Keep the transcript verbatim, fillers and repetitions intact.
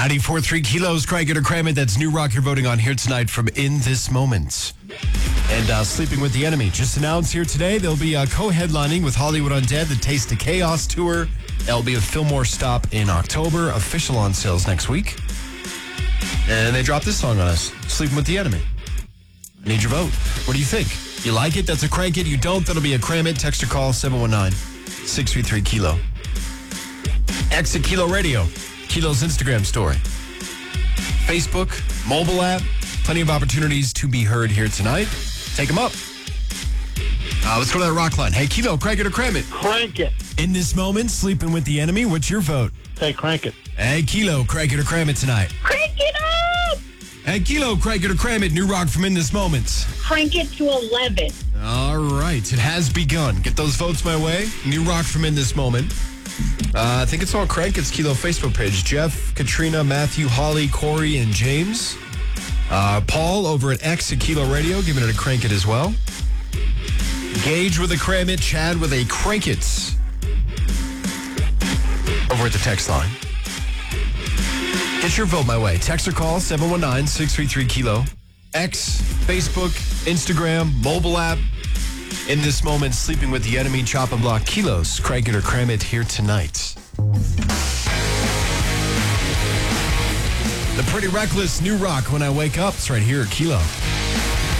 ninety-four point three Kilos, Craig it or Cram It. That's New Rock you're voting on here tonight from In This Moment. And uh, Sleeping with the Enemy. Just announced here today, they'll be uh, co-headlining with Hollywood Undead, the Taste of Chaos tour. That'll be a Fillmore stop in October. Official on sales next week. And they dropped this song on us, Sleeping with the Enemy. I need your vote. What do you think? You like it? That's a Crank It. You don't? That'll be a Cram It. Text or call seven one nine, six three three, Kilo. Exit Kilo Radio. Kilo's Instagram story. Facebook, mobile app. Plenty of opportunities to be heard here tonight. Take them up. Uh, let's go to that rock line. Hey, Kilo, crank it or cram it? Crank it. In This Moment, Sleeping with the Enemy. What's your vote? Hey, crank it. Hey, Kilo, crank it or cram it tonight? Crank it up! Hey, Kilo, crank it or cram it? New Rock from In This Moment. Crank it to eleven. All right, it has begun. Get those votes my way. New Rock from In This Moment. Uh, I think it's all Crank It's Kilo Facebook page. Jeff, Katrina, Matthew, Holly, Corey, and James. Uh, Paul over at X at Kilo Radio, giving it a Crank It as well. Gage with a Cram It, Chad with a Crank It. Over at the text line. Get your vote my way. Text or call seven one nine, six three three, Kilo. X, Facebook, Instagram, mobile app. In This Moment, Sleeping with the Enemy, Chop and Block, Kilos, Crank It or Cram It here tonight. The Pretty Reckless New Rock When I Wake Up. It's right here at Kilo.